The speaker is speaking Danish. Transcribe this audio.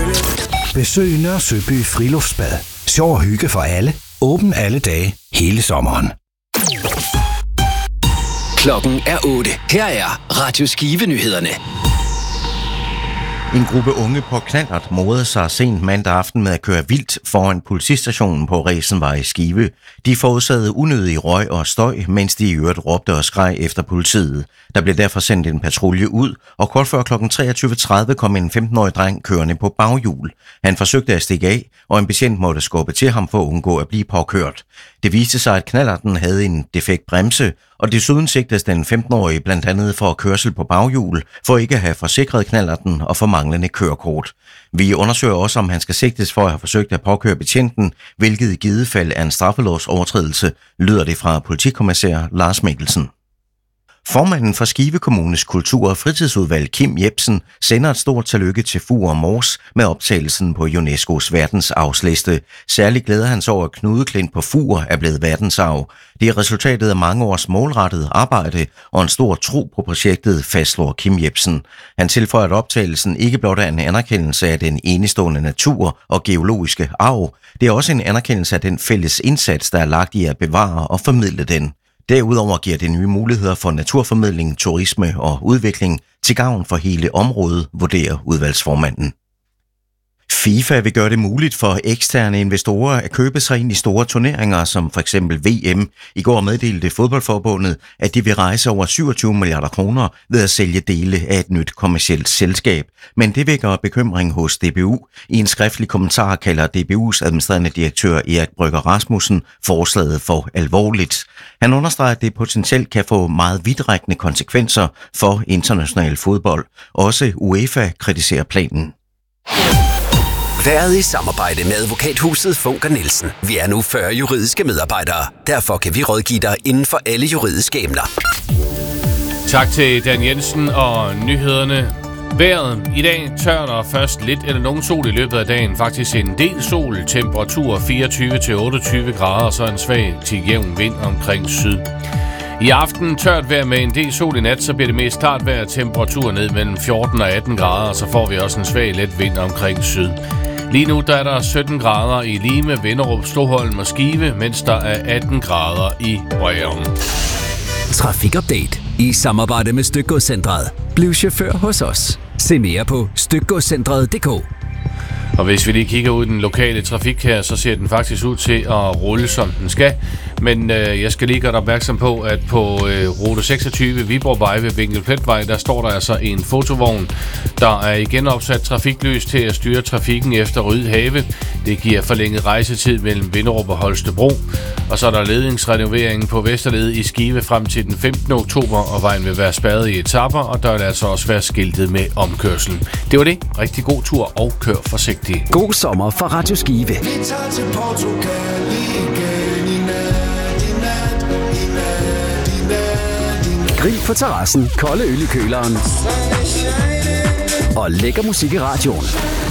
Besøg Nørre Søby Friluftsbad. Sjov og hygge for alle. Åben alle dage, hele sommeren. Klokken er 8. Her er Radio Skive-nyhederne. En gruppe unge på knallert morede sig sent mandag aften med at køre vildt foran politistationen på Resenvej i Skive. De forårsagede unødig røg og støj, mens de i øvrigt råbte og skreg efter politiet. Der blev derfor sendt en patrulje ud, og kort før kl. 23.30 kom en 15-årig dreng kørende på baghjul. Han forsøgte at stikke af, og en betjent måtte skubbe til ham for at undgå at blive påkørt. Det viste sig, at knallerten havde en defekt bremse, og desuden sigtes den 15-årige blandt andet for kørsel på baghjul, for ikke at have forsikret knallerten og for manglende kørekort. Vi undersøger også, om han skal sigtes for at have forsøgt at påkøre betjenten, hvilket i givet fald er en straffelovsovertrædelse, lyder det fra politikommissær Lars Mikkelsen. Formanden for Skive Kommunes kultur- og fritidsudvalg, Kim Jebsen, sender et stort tillykke til Fur og Mors med optagelsen på UNESCO's verdensarvsliste. Særligt glæder han sig over, at Knudeklint på Fur er blevet verdensarv. Det er resultatet af mange års målrettet arbejde og en stor tro på projektet, fastslår Kim Jebsen. Han tilføjer, at optagelsen ikke blot er en anerkendelse af den enestående natur og geologiske arv, det er også en anerkendelse af den fælles indsats, der er lagt i at bevare og formidle den. Derudover giver det nye muligheder for naturformidling, turisme og udvikling til gavn for hele området, vurderer udvalgsformanden. FIFA vil gøre det muligt for eksterne investorer at købe sig ind i store turneringer, som f.eks. VM. I går meddelte fodboldforbundet, at de vil rejse over 27 milliarder kroner ved at sælge dele af et nyt kommercielt selskab. Men det vækker bekymring hos DBU. I en skriftlig kommentar kalder DBU's administrerende direktør Erik Brygger Rasmussen forslaget for alvorligt. Han understreger, at det potentielt kan få meget vidtrækkende konsekvenser for international fodbold. Også UEFA kritiserer planen. Været i samarbejde med advokathuset Funker Nielsen. Vi er nu 40 juridiske medarbejdere. Derfor kan vi rådgive dig inden for alle juridiske emner. Tak til Dan Jensen og nyhederne. Vejret i dag tørt og først lidt eller nogen sol i løbet af dagen. Faktisk en del sol, temperatur 24-28 grader og så en svag til jævn vind omkring syd. I aften tørt vejr med en del sol i nat, så bliver det mest klart vejr, temperatur ned mellem 14 og 18 grader, og så får vi også en svag let vind omkring syd. Lige nu der er der 17 grader i Lime, Vinderup, Stoholm og Skive, mens der er 18 grader i Breum. Trafikupdate i samarbejde med Stykgodscentret. Bliv chauffør hos os. Se mere på stykgodscentret.dk. Og hvis vi lige kigger ud i den lokale trafik her, så ser den faktisk ud til at rulle, som den skal. Men jeg skal lige gøre dig opmærksom på, at på rute 26 Viborgvej ved Vinkelpletvej, der står der altså en fotovogn. Der er igen opsat trafiklys til at styre trafikken efter Rydhave. Det giver forlænget rejsetid mellem Vinderup og Holstebro. Og så er der ledningsrenoveringen på Vesterled i Skive frem til den 15. oktober, og vejen vil være spærret i etaper, og der vil altså også være skiltet med omkørsel. Det var det. Rigtig god tur og kør forsigtigt. God sommer fra Radio Skive. Grill på terrassen, kolde øl i køleren og lækker musik i radioen.